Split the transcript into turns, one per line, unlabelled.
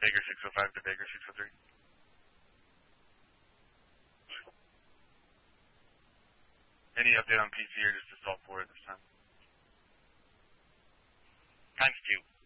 Baker 605 to Baker 603. Any update on PC or just assault 4 at this time?
Times 2.